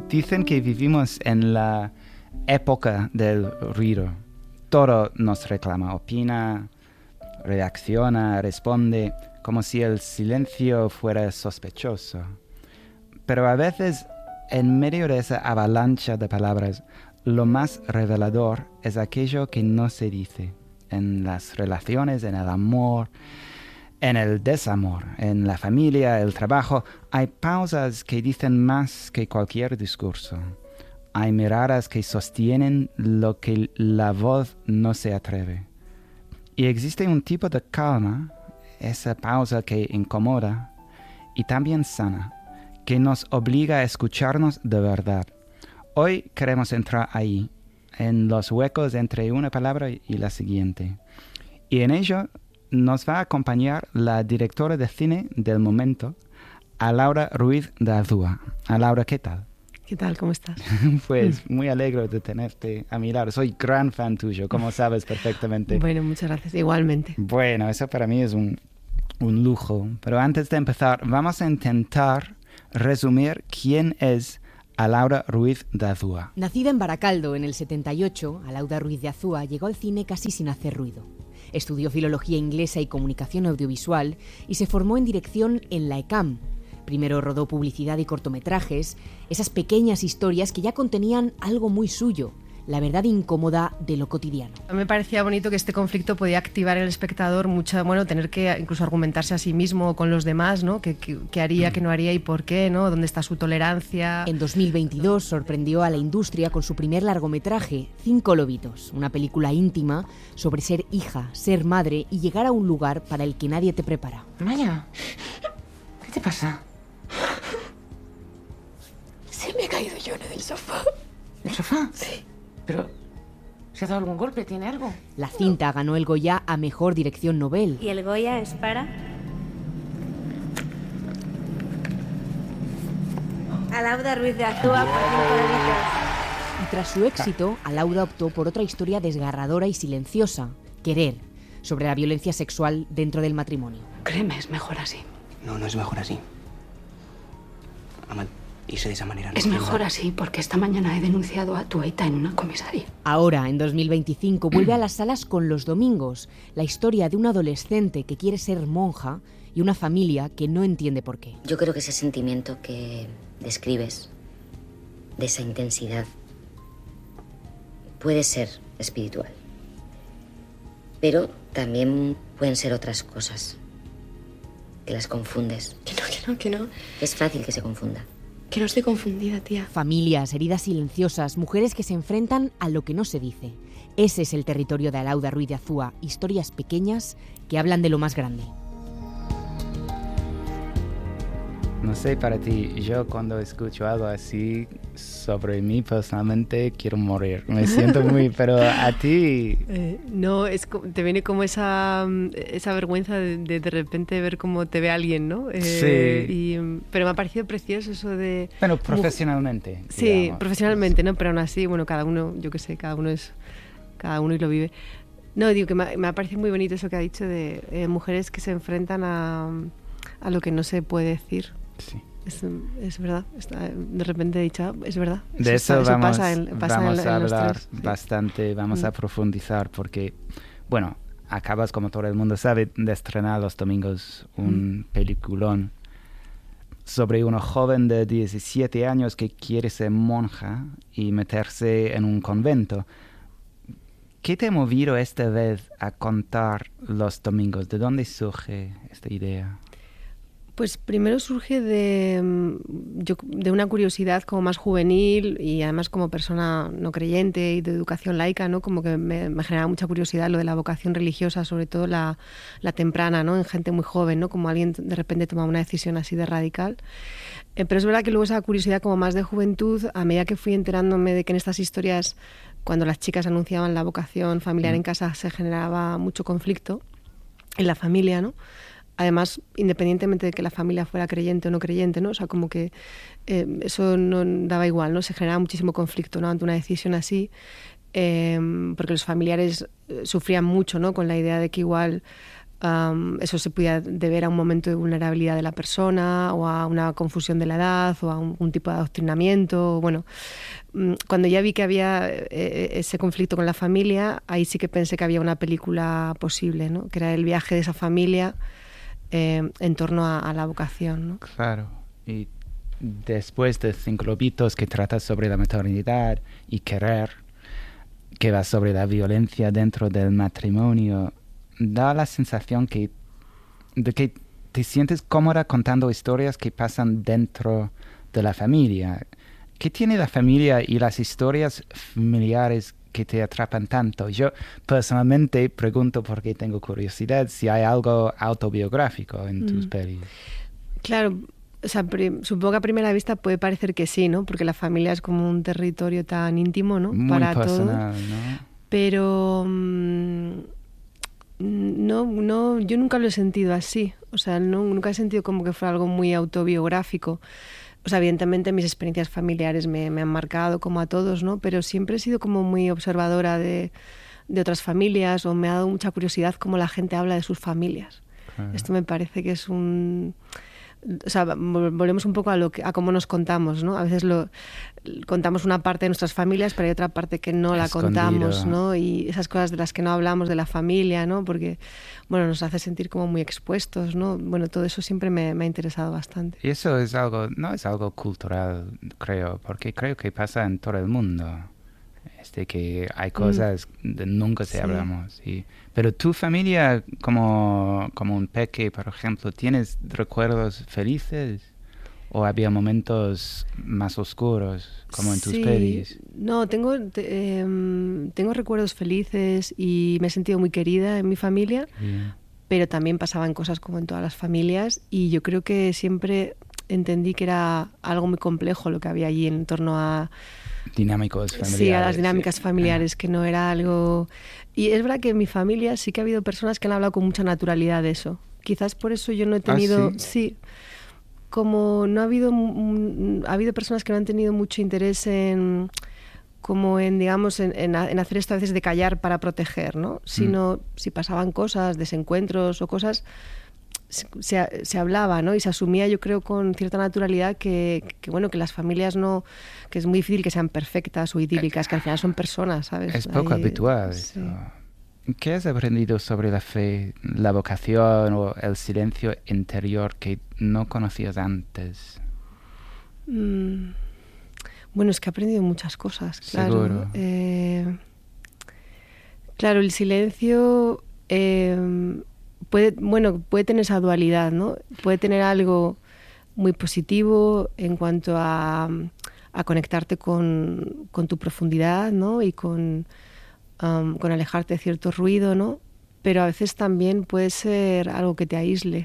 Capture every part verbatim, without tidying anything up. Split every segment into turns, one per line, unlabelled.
Dicen que vivimos en la época del ruido. Todo nos reclama, opina, reacciona, responde, como si el silencio fuera sospechoso. Pero a veces, en medio de esa avalancha de palabras, lo más revelador es aquello que no se dice. En las relaciones, en el amor, en el desamor, en la familia, el trabajo, hay pausas que dicen más que cualquier discurso. Hay miradas que sostienen lo que la voz no se atreve. Y existe un tipo de calma, esa pausa que incomoda y también sana, que nos obliga a escucharnos de verdad. Hoy queremos entrar ahí, en los huecos entre una palabra y la siguiente. Y en ello nos va a acompañar la directora de cine del momento, Laura Ruiz de Azúa. Laura, ¿qué tal?
¿Qué tal? ¿Cómo estás?
Pues muy alegre de tenerte a mi lado. Soy gran fan tuyo, como sabes perfectamente.
Bueno, muchas gracias. Igualmente.
Bueno, eso para mí es un, un lujo. Pero antes de empezar, vamos a intentar resumir quién es Laura Ruiz de Azúa.
Nacida en Baracaldo en el setenta y ocho, Laura Ruiz de Azúa llegó al cine casi sin hacer ruido. Estudió filología inglesa y comunicación audiovisual y se formó en dirección en la E C A M. Primero rodó publicidad y cortometrajes, esas pequeñas historias que ya contenían algo muy suyo, la verdad incómoda de lo cotidiano.
A mí me parecía bonito que este conflicto podía activar en el espectador mucho, bueno, tener que incluso argumentarse a sí mismo o con los demás, ¿no? ¿Qué, qué, qué haría, qué no haría y por qué, ¿no? ¿Dónde está su tolerancia?
En dos mil veintidós sorprendió a la industria con su primer largometraje, Cinco lobitos, una película íntima sobre ser hija, ser madre y llegar a un lugar para el que nadie te prepara.
Maya, ¿qué te pasa?
Se me he caído yo en el sofá.
¿El sofá?
Sí.
Pero, ¿se ha dado algún golpe? ¿Tiene algo?
La cinta ganó el Goya a Mejor Dirección Nobel.
¿Y el Goya es para? A Laura Ruiz de Azúa por Cinco lobitos.
Y tras su éxito, Laura optó por otra historia desgarradora y silenciosa, Querer, sobre la violencia sexual dentro del matrimonio.
Créeme, es mejor así.
No, no es mejor así. Mamá, irse de esa manera.
Es mejor así porque esta mañana he denunciado a tu aita en una comisaría.
Ahora, en dos mil veinticinco, vuelve a las salas con Los domingos, la historia de un adolescente que quiere ser monja y una familia que no entiende por qué.
Yo creo que ese sentimiento que describes, de esa intensidad, puede ser espiritual. Pero también pueden ser otras cosas, que las confundes.
Que no, que no, que no.
Es fácil que se confunda.
Que no estoy confundida, tía.
Familias, heridas silenciosas, mujeres que se enfrentan a lo que no se dice. Ese es el territorio de Laura Ruiz de Azúa, historias pequeñas que hablan de lo más grande.
No sé, para ti, yo cuando escucho algo así sobre mí personalmente quiero morir. Me siento muy... pero a ti...
Eh, no, es, te viene como esa, esa vergüenza de, de de repente ver cómo te ve alguien, ¿no? Eh,
sí.
Y, pero me ha parecido precioso eso de...
Bueno, profesionalmente.
Sí,
digamos.
profesionalmente, ¿no? Pero aún así, bueno, cada uno, yo qué sé, cada uno es... cada uno y lo vive. No, digo que me, me ha parecido muy bonito eso que ha dicho de eh, mujeres que se enfrentan a, a lo que no se puede decir.
Sí.
Es, es verdad, está, de repente he dicho, es verdad.
De eso,
eso, está,
vamos,
eso pasa en, pasa
vamos
en,
a
en los
hablar
tres,
bastante,
sí.
vamos
mm.
a profundizar porque, bueno, acabas, como todo el mundo sabe, de estrenar los domingos un mm. peliculón sobre una joven de diecisiete años que quiere ser monja y meterse en un convento. ¿Qué te ha movido esta vez a contar los domingos? ¿De dónde surge esta idea?
Pues primero surge de, yo, de una curiosidad como más juvenil y además como persona no creyente y de educación laica, ¿no? Como que me, me generaba mucha curiosidad lo de la vocación religiosa, sobre todo la, la temprana, ¿no? En gente muy joven, ¿no? Como alguien de repente toma una decisión así de radical. Eh, pero es verdad que luego esa curiosidad como más de juventud, a medida que fui enterándome de que en estas historias, cuando las chicas anunciaban la vocación familiar mm. en casa, se generaba mucho conflicto en la familia, ¿no? Además, independientemente de que la familia fuera creyente o no creyente, ¿no? O sea, como que eh, eso no daba igual, ¿no? Se generaba muchísimo conflicto, ¿no? Ante una decisión así, eh, porque los familiares sufrían mucho, ¿no? Con la idea de que igual Um, eso se podía deber a un momento de vulnerabilidad de la persona o a una confusión de la edad o a un, un tipo de adoctrinamiento. Bueno, cuando ya vi que había eh, ese conflicto con la familia, ahí sí que pensé que había una película posible, ¿no? Que era el viaje de esa familia eh, en torno a, a la vocación, ¿no?
Claro. Y después de Cinco Lobitos, que trata sobre la maternidad y querer, que va sobre la violencia dentro del matrimonio, da la sensación que, de que te sientes cómoda contando historias que pasan dentro de la familia. ¿Qué tiene la familia y las historias familiares que te atrapan tanto? Yo personalmente pregunto, porque tengo curiosidad, si hay algo autobiográfico en mm. tus pelis.
Claro, o sea, supongo que a primera vista puede parecer que sí, ¿no? Porque la familia es como un territorio tan íntimo, ¿no?
Muy
para
personal,
todos.
¿no?
Pero mmm, no, no, yo nunca lo he sentido así. O sea, no, nunca he sentido como que fuera algo muy autobiográfico. O sea, evidentemente mis experiencias familiares me, me han marcado como a todos, ¿no? Pero siempre he sido como muy observadora de, de otras familias, o me ha dado mucha curiosidad cómo la gente habla de sus familias. Claro. Esto me parece que es un... O sea, volvemos un poco a lo que, a cómo nos contamos, ¿no? A veces lo contamos una parte de nuestras familias, pero hay otra parte que no la
Escondido.
contamos, ¿no? Y esas cosas de las que no hablamos de la familia, ¿no? Porque, bueno, nos hace sentir como muy expuestos, ¿no? Bueno, todo eso siempre me, me ha interesado bastante.
Y eso es algo, no es algo cultural, creo, porque creo que pasa en todo el mundo. Este, que hay cosas mm. de nunca se sí. hablamos. Y, pero tu familia, como, como un peque, por ejemplo, ¿tienes recuerdos felices? ¿O había momentos más oscuros, como en tus
sí.
pelis?
No, tengo, te, eh, tengo recuerdos felices y me he sentido muy querida en mi familia,
Bien.
Pero también pasaban cosas como en todas las familias, y yo creo que siempre entendí que era algo muy complejo lo que había allí en torno a...
Dinámicos familiares.
Sí, a las dinámicas
sí.
familiares, que no era algo... Y es verdad que en mi familia sí que ha habido personas que han hablado con mucha naturalidad de eso. Quizás por eso yo no he tenido...
¿Ah, sí?
sí, como no ha habido... Ha habido personas que no han tenido mucho interés en... como en, digamos, en, en, en hacer esto a veces de callar para proteger, ¿no? Sino mm. si pasaban cosas, desencuentros o cosas... Se, se hablaba, ¿no? Y se asumía, yo creo, con cierta naturalidad que, que, bueno, que las familias no... que es muy difícil que sean perfectas o idílicas, que al final son personas, ¿sabes?
Es poco Ahí, habitual. Sí. ¿Qué has aprendido sobre la fe, la vocación o el silencio interior que no conocías antes?
Mm, bueno, es que he aprendido muchas cosas, claro.
Seguro.
Eh, claro, el silencio... Eh, Puede, bueno, puede tener esa dualidad, ¿no? Puede tener algo muy positivo en cuanto a, a conectarte con, con tu profundidad, ¿no? Y con, um, con alejarte de cierto ruido, ¿no? Pero a veces también puede ser algo que te aísle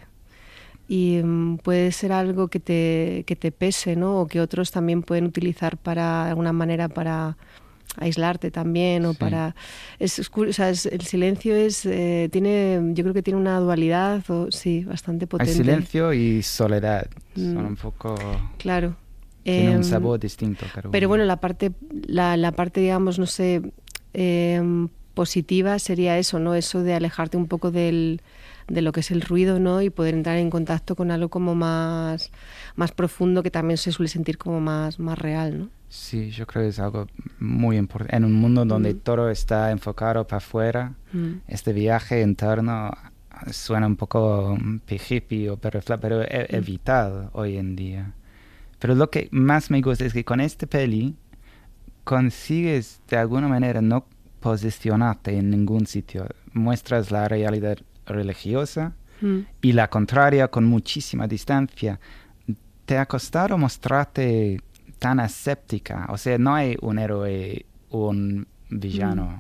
y um, puede ser algo que te, que te pese, ¿no? O que otros también pueden utilizar para, de alguna manera para... aislarte también o sí. para es, es, o sea, es, el silencio es eh, tiene yo creo que tiene una dualidad o, sí bastante potente.
Hay silencio y soledad
mm.
son un poco
claro
tiene
eh,
un sabor distinto pero,
pero bueno la parte la, la parte digamos no sé eh, positiva sería eso, no eso de alejarte un poco del de lo que es el ruido, ¿no? Y poder entrar en contacto con algo como más más profundo, que también se suele sentir como más más real, ¿no?
Sí, yo creo que es algo muy importante. En un mundo donde mm. todo está enfocado para afuera, mm. este viaje interno suena un poco hippie o periférico, pero es, mm. es vital hoy en día. Pero lo que más me gusta es que con este peli consigues de alguna manera no posicionarte en ningún sitio. Muestras la realidad religiosa mm. y la contraria con muchísima distancia. ¿Te ha costado mostrarte tan aséptica? O sea, no hay un héroe o un villano.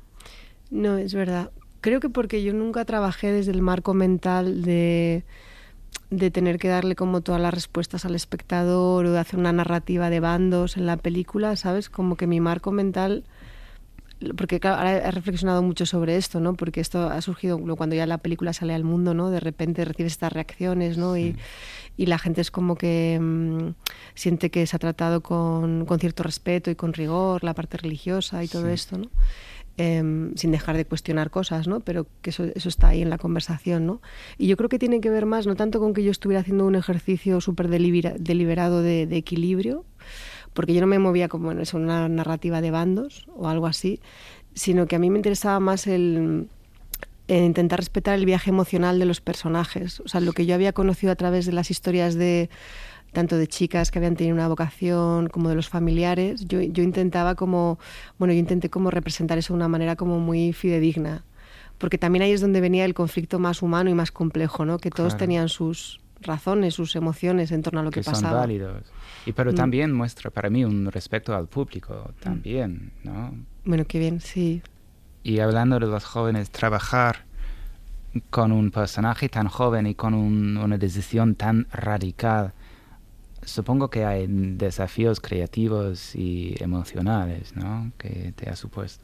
No, es verdad. Creo que porque yo nunca trabajé desde el marco mental de, de tener que darle como todas las respuestas al espectador o de hacer una narrativa de bandos en la película, ¿sabes? Como que mi marco mental... Porque claro, ahora he reflexionado mucho sobre esto, ¿no? Porque esto ha surgido cuando ya la película sale al mundo, ¿no? De repente recibes estas reacciones, ¿no? Sí. Y, y la gente es como que mmm, siente que se ha tratado con, con cierto respeto y con rigor, la parte religiosa y todo sí. esto, ¿no? eh, sin dejar de cuestionar cosas, ¿no? Pero que eso, eso está ahí en la conversación, ¿no? Y yo creo que tiene que ver más, no tanto con que yo estuviera haciendo un ejercicio súper delibera, deliberado de, de equilibrio, porque yo no me movía como en una narrativa de bandos o algo así, sino que a mí me interesaba más el, el intentar respetar el viaje emocional de los personajes. O sea, lo que yo había conocido a través de las historias de tanto de chicas que habían tenido una vocación como de los familiares, yo, yo intentaba como, bueno, yo intenté como representar eso de una manera como muy fidedigna, porque también ahí es donde venía el conflicto más humano y más complejo, ¿no? Que todos claro. tenían sus razones, sus emociones en torno a lo que,
que
pasaba.
Son válidos. Y pero mm. también muestra para mí un respeto al público también, ¿no?
Bueno, qué bien, sí.
Y hablando de los jóvenes, trabajar con un personaje tan joven y con un, una decisión tan radical, supongo que hay desafíos creativos y emocionales, ¿no? Que te ha supuesto.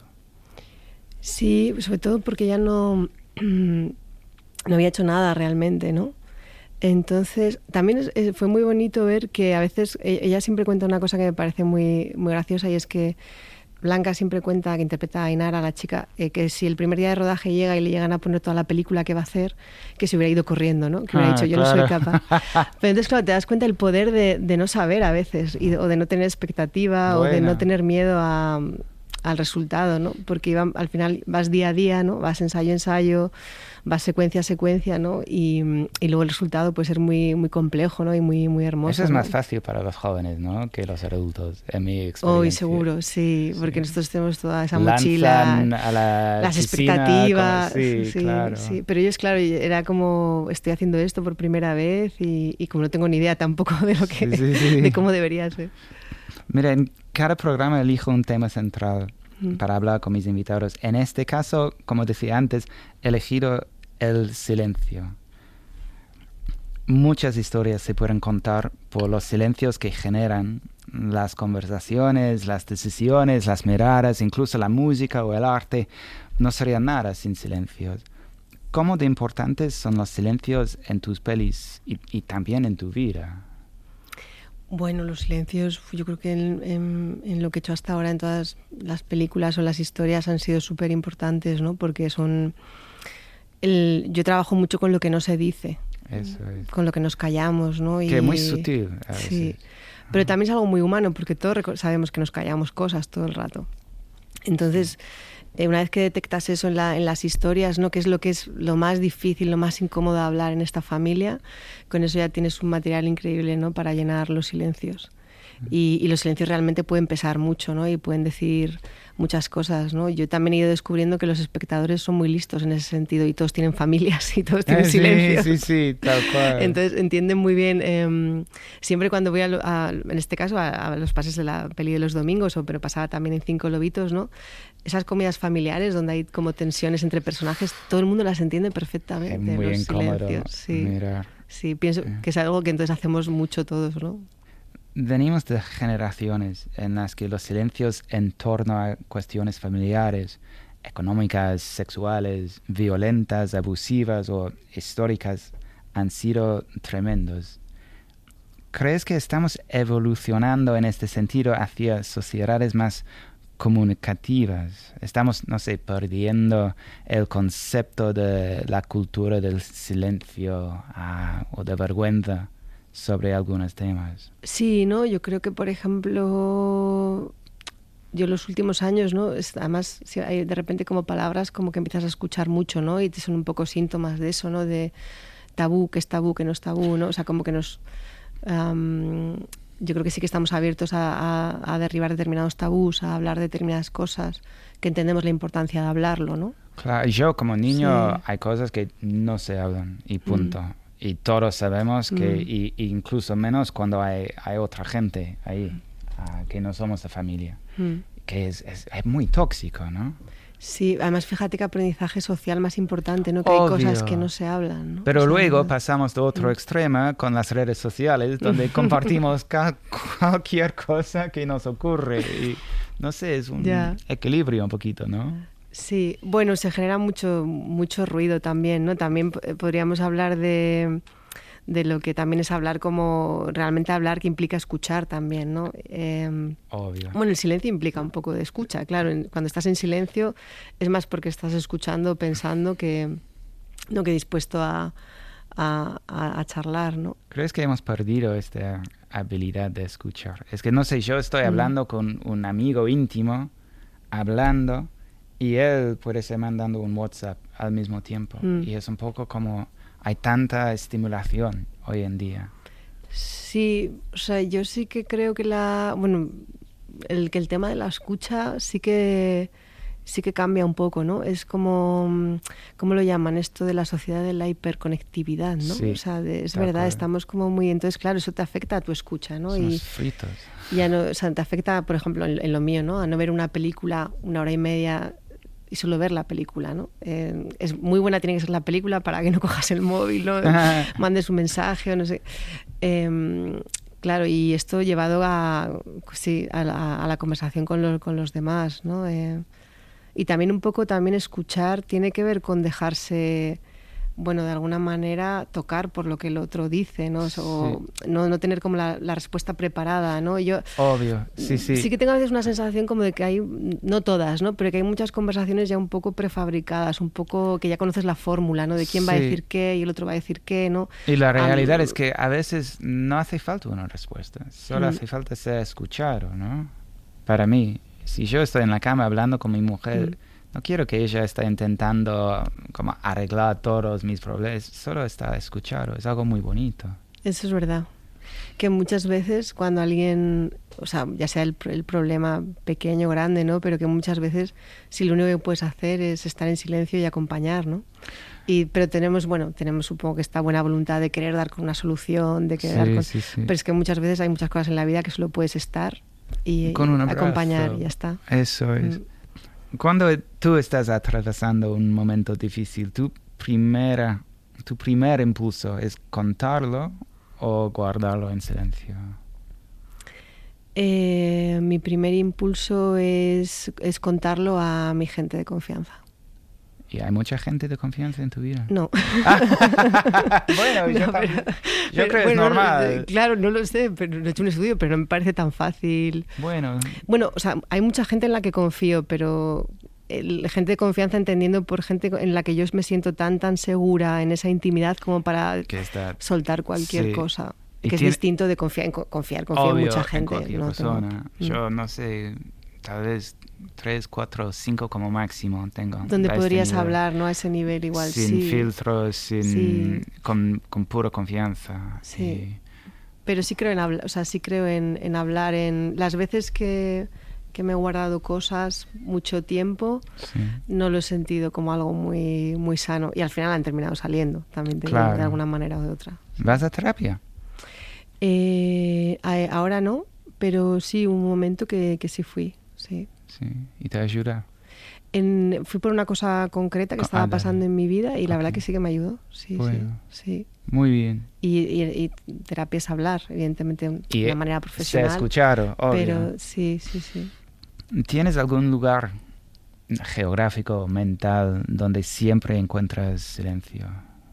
Sí, sobre todo porque ya no, no había hecho nada realmente, ¿no? Entonces, también es, es, fue muy bonito ver que a veces ella siempre cuenta una cosa que me parece muy, muy graciosa, y es que Blanca siempre cuenta, que interpreta a Ainara, la chica, eh, que si el primer día de rodaje llega y le llegan a poner toda la película que va a hacer, que se hubiera ido corriendo, ¿no? Que hubiera ah, dicho, yo claro. no soy capaz. Pero entonces, claro, te das cuenta del poder de, de no saber a veces, y, o de no tener expectativa, bueno. o de no tener miedo a, al resultado, ¿no? Porque iba, al final vas día a día, ¿no? Vas ensayo a ensayo, vas secuencia a secuencia, ¿no? Y, y luego el resultado puede ser muy, muy complejo, ¿no? Y muy, muy hermoso.
Eso es
¿no?
más fácil para los jóvenes, ¿no? Que los adultos, en mi experiencia.
Hoy seguro, sí, sí, porque nosotros tenemos toda esa
Lanzan
mochila,
a la
las
piscina,
expectativas.
Como, sí,
sí,
claro.
sí. Pero ellos, claro, era como, estoy haciendo esto por primera vez y, y como no tengo ni idea tampoco de lo que, sí, sí, sí. de cómo debería ser.
Mira, en cada programa elijo un tema central mm. para hablar con mis invitados. En este caso, como decía antes, he elegido el silencio. Muchas historias se pueden contar por los silencios que generan las conversaciones, las decisiones, las miradas, incluso la música o el arte. No sería nada sin silencios. ¿Cómo de importantes son los silencios en tus pelis y, y también en tu vida?
Bueno, los silencios, yo creo que en, en, en lo que he hecho hasta ahora en todas las películas o las historias han sido súper importantes, ¿no? Porque son... El, yo trabajo mucho con lo que no se dice, Eso es. con lo que nos callamos, ¿no? Y,
que es muy sutil.
Sí, pero ah. también es algo muy humano, porque todos sabemos que nos callamos cosas todo el rato. Entonces, eh, una vez que detectas eso en, la, en las historias, ¿no? Que es lo que es lo más difícil, lo más incómodo de hablar en esta familia, con eso ya tienes un material increíble, ¿no? Para llenar los silencios. Y, y los silencios realmente pueden pesar mucho, ¿no? Y pueden decir muchas cosas, ¿no? Yo también he ido descubriendo que los espectadores son muy listos en ese sentido, y todos tienen familias y todos tienen
eh,
silencios.
Sí, sí, sí, tal cual.
Entonces entienden muy bien, eh, siempre cuando voy, a, a, en este caso, a, a los pases de la peli de los domingos, o, pero pasaba también en Cinco Lobitos, ¿no? Esas comidas familiares donde hay como tensiones entre personajes, todo el mundo las entiende perfectamente.
Es muy
los
incómodo
silencios, sí.
mirar.
Sí, pienso
sí.
que es algo que entonces hacemos mucho todos, ¿no?
Venimos de generaciones en las que los silencios en torno a cuestiones familiares, económicas, sexuales, violentas, abusivas o históricas han sido tremendos. ¿Crees que estamos evolucionando en este sentido hacia sociedades más comunicativas? Estamos, no sé, perdiendo el concepto de la cultura del silencio ah, o de vergüenza sobre algunos temas.
Sí, ¿no? Yo creo que, por ejemplo, yo los últimos años, ¿no? Es, además, si hay de repente como palabras como que empiezas a escuchar mucho, ¿no? Y te son un poco síntomas de eso, ¿no? De tabú, que es tabú, que no es tabú, ¿no? O sea, como que nos... Um, yo creo que sí que estamos abiertos a, a, a derribar determinados tabús, a hablar de determinadas cosas, que entendemos la importancia de hablarlo, ¿no?
Claro, yo como niño
sí.
hay cosas que no se hablan y punto. Mm. Y todos sabemos que, mm. y, y incluso menos cuando hay, hay otra gente ahí, uh, que no somos de familia, mm. que es, es, es muy tóxico, ¿no?
Sí, además fíjate que aprendizaje social más importante, ¿no? Que Obvio. Hay cosas que no se hablan, ¿no?
Pero
o sea,
luego
no...
pasamos de otro mm. extremo con las redes sociales, donde compartimos ca- cualquier cosa que nos ocurre. Y, no sé, es un yeah. equilibrio un poquito, ¿no?
Sí, bueno, se genera mucho mucho ruido también, ¿no? También podríamos hablar de, de lo que también es hablar como realmente hablar, que implica escuchar también, ¿no? Eh,
Obvio.
Bueno, el silencio implica un poco de escucha, claro. En, cuando estás en silencio es más porque estás escuchando, pensando que, no, que dispuesto a, a, a, a charlar, ¿no?
¿Crees que hemos perdido esta habilidad de escuchar? Es que no sé, yo estoy hablando mm. con un amigo íntimo, hablando, y él puede ser mandando un WhatsApp al mismo tiempo. Mm. Y es un poco como hay tanta estimulación hoy en día.
Sí, o sea, yo sí que creo que la, bueno, el que el tema de la escucha sí que sí que cambia un poco, ¿no? Es como, ¿cómo lo llaman? Esto de la sociedad de la hiperconectividad, ¿no?
Sí,
o sea, de, es verdad, estamos como muy... Entonces, claro, eso te afecta a tu escucha, ¿no?
Somos
y
fritos.
Ya no, o sea, te afecta, por ejemplo, en, en lo mío, ¿no? A no ver una película una hora y media y solo ver la película, ¿no? Eh, es muy buena, tiene que ser la película para que no cojas el móvil, ¿no? Mandes un mensaje o no sé. Eh, claro, y esto llevado a, sí, a, la, a la conversación con los, con los demás, ¿no? Eh, y también un poco también escuchar tiene que ver con dejarse, bueno, de alguna manera tocar por lo que el otro dice, ¿no? O sí. no, no tener como la, la respuesta preparada, ¿no? Yo
Obvio, sí, sí.
Sí que tengo a veces una sensación como de que hay, no todas, ¿no? Pero que hay muchas conversaciones ya un poco prefabricadas, un poco que ya conoces la fórmula, ¿no? De quién sí. va a decir qué y el otro va a decir qué, ¿no?
Y la realidad um, es que a veces no hace falta una respuesta, solo mm. hace falta ser escuchado, ¿no? Para mí, si yo estoy en la cama hablando con mi mujer, mm. no quiero que ella esté intentando como arreglar todos mis problemas, solo está escuchando, es algo muy bonito.
Eso es verdad. Que muchas veces cuando alguien, o sea, ya sea el, el problema pequeño o grande, ¿no? Pero que muchas veces si lo único que puedes hacer es estar en silencio y acompañar, ¿no? Y, pero tenemos, bueno, tenemos supongo que esta buena voluntad de querer dar con una solución, de querer
sí,
dar con...
Sí, sí.
Pero es que muchas veces hay muchas cosas en la vida que solo puedes estar y,
con un
y acompañar y ya está.
Eso es. Mm. Cuando tú estás atravesando un momento difícil, tu primera, tu primer impulso es contarlo o guardarlo en silencio.
Eh, mi primer impulso es, es contarlo a mi gente de confianza.
¿Y hay mucha gente de confianza en tu vida?
No.
Ah. bueno, yo, no, pero, yo
pero,
creo que
bueno,
es normal.
No, claro, no lo sé, pero no he hecho un estudio, pero no me parece tan fácil.
Bueno.
Bueno, o sea, hay mucha gente en la que confío, pero el, gente de confianza entendiendo por gente en la que yo me siento tan, tan segura en esa intimidad como para está, soltar cualquier sí. cosa. Que es tiene, distinto de confiar en confiar, confío
obvio,
en mucha gente.
En cualquier
no
persona.
Tengo,
yo no sé, tal vez tres, cuatro, cinco como máximo tengo.
Donde podrías este hablar, ¿no? A ese nivel igual.
Sin
sí.
filtros, sin,
sí.
con, con pura confianza.
Sí.
Y...
Pero sí creo en hablar, o sea, sí creo en, en hablar. En las veces que, que me he guardado cosas mucho tiempo, sí. no lo he sentido como algo muy, muy sano. Y al final han terminado saliendo, también te
claro.
digo, de alguna manera o de otra.
¿Vas a terapia?
Eh, ahora no, pero sí, un momento que, que sí fui, sí.
Sí, ¿y te ayuda?
En, fui por una cosa concreta que
ah,
estaba
dale.
pasando en mi vida y la
okay.
verdad que sí que me ayudó, sí,
bueno.
sí, sí.
Muy bien.
Y, y, y terapia es hablar, evidentemente, de
y
una manera profesional.
Se escucharon, obvio.
Pero sí, sí, sí.
¿Tienes algún lugar geográfico, mental, donde siempre encuentras silencio?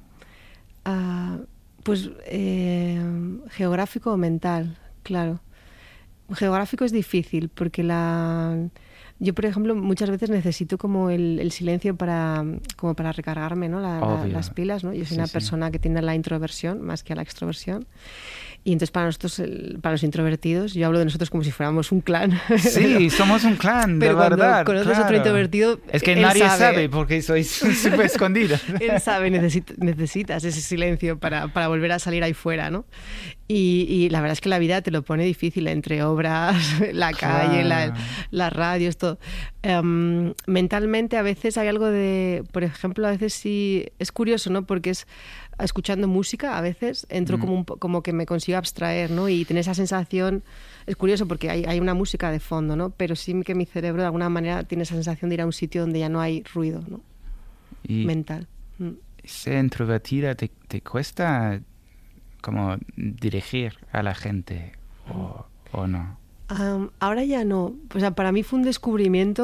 Uh, pues eh, geográfico o mental, claro. Geográfico es difícil porque la... Yo, por ejemplo, muchas veces necesito como el, el silencio para, como para recargarme, ¿no? La, la, las pilas, ¿no? Yo soy sí, una sí. persona que tiende a la introversión más que a la extroversión. Y entonces para nosotros, el, para los introvertidos, yo hablo de nosotros como si fuéramos un clan.
Sí, somos un clan,
pero
de verdad.
Pero conoces
claro.
otro introvertido,
es que
él
nadie
sabe,
sabe porque sois súper escondidos.
Él sabe, necesita, necesitas ese silencio para, para volver a salir ahí fuera, ¿no? Y, y la verdad es que la vida te lo pone difícil entre obras, la calle, claro. la, las radios, todo. Um, mentalmente a veces hay algo de, por ejemplo, a veces sí, es curioso, ¿no? Porque es escuchando música, a veces entro mm. como, un, como que me consigo abstraer, ¿no? Y tener esa sensación, es curioso porque hay, hay una música de fondo, ¿no? Pero sí que mi cerebro de alguna manera tiene esa sensación de ir a un sitio donde ya no hay ruido, ¿no?
Y
mental. Mm.
Ser introvertida te, te cuesta como dirigir a la gente o, o no.
Um, ahora ya no. O sea, para mí fue un descubrimiento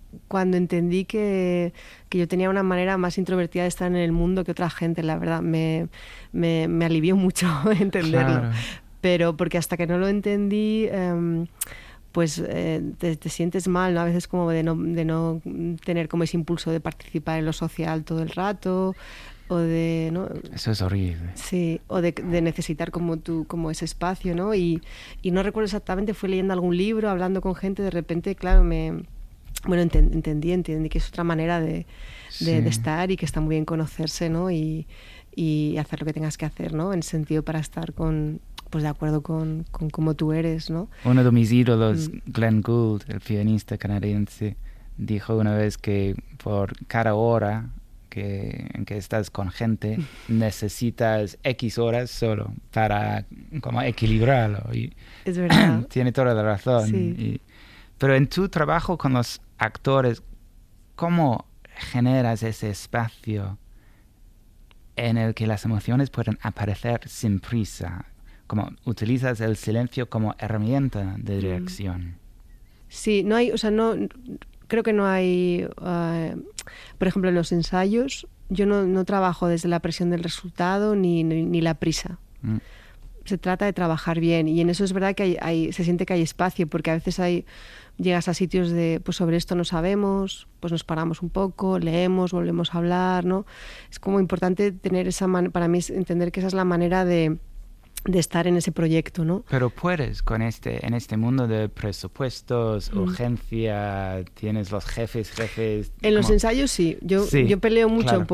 cuando entendí que, que yo tenía una manera más introvertida de estar en el mundo que otra gente, la verdad, me, me, me alivió mucho entenderlo. Claro. Pero porque hasta que no lo entendí, eh, pues eh, te, te sientes mal, ¿no? A veces como de no, de no tener como ese impulso de participar en lo social todo el rato, o de, ¿no?
Eso es horrible.
Sí, o de, de necesitar como tú, como ese espacio, ¿no? Y, y no recuerdo exactamente, fui leyendo algún libro, hablando con gente, de repente, claro, me... Bueno, ent- entendí, entendí que es otra manera de, de, sí. de estar y que está muy bien conocerse, ¿no? Y, y hacer lo que tengas que hacer, ¿no? En sentido para estar con, pues de acuerdo con, con cómo tú eres, ¿no?
Uno de mis ídolos, mm. Glenn Gould, el pianista canadiense, dijo una vez que por cada hora que, en que estás con gente necesitas X horas solo para como equilibrarlo. Y
es verdad.
Tiene toda la razón.
Sí.
Y, pero en tu trabajo con los actores, ¿cómo generas ese espacio en el que las emociones pueden aparecer sin prisa? ¿Cómo utilizas el silencio como herramienta de dirección?
Sí, no hay, o sea, no, creo que no hay, uh, por ejemplo, en los ensayos, yo no, no trabajo desde la presión del resultado ni, ni, ni la prisa. Mm. Se trata de trabajar bien y en eso es verdad que hay, hay, se siente que hay espacio, porque a veces hay, llegas a sitios de, pues sobre esto no sabemos, pues nos paramos un poco, leemos, volvemos a hablar, ¿no? Es como importante tener esa man- para mí es entender que esa es la manera de, de estar en ese proyecto, ¿no?
Pero puedes con este, en este mundo de presupuestos, mm. urgencia, tienes los jefes, jefes...
En
como...
los ensayos sí, yo,
sí,
yo peleo mucho
claro.
por